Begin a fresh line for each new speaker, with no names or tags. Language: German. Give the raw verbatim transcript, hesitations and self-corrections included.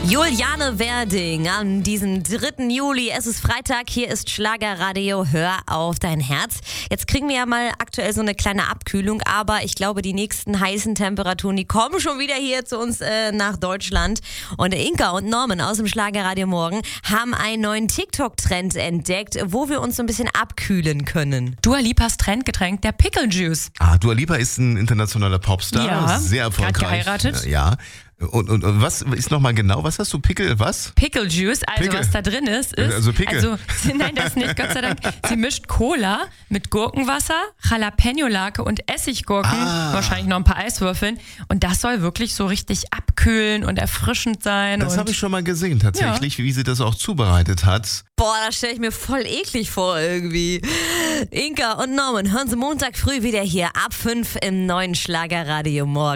Juliane Werding am diesem dritten Juli. Es ist Freitag, hier ist Schlagerradio, hör auf dein Herz. Jetzt kriegen wir ja mal aktuell so eine kleine Abkühlung, aber ich glaube, die nächsten heißen Temperaturen, die kommen schon wieder hier zu uns äh, nach Deutschland. Und Inka und Norman aus dem Schlagerradio Morgen haben einen neuen TikTok-Trend entdeckt, wo wir uns so ein bisschen abkühlen können.
Dua Lipas Trendgetränk, der Pickle Juice.
Ah, Dua Lipa ist ein internationaler Popstar,
Ja,
sehr erfolgreich.
gerade geheiratet.
Ja. Und, und, und was ist nochmal genau, was hast du, Pickel, was?
Pickle Juice, also
Pickle.
was da drin ist, ist...
Also Pickel.
Also, nein, das nicht, Gott sei Dank. Sie mischt Cola mit Gurkenwasser, Jalapeno-Lake und Essiggurken,
Ah.
wahrscheinlich noch ein paar Eiswürfeln. Und das soll wirklich so richtig abkühlen und erfrischend sein.
Das
und
habe ich schon mal gesehen, tatsächlich, wie sie das auch zubereitet hat.
Boah, das stelle ich mir voll eklig vor irgendwie. Inka und Norman hören Sie Montag früh wieder hier ab fünf im neuen Schlagerradio Morgen.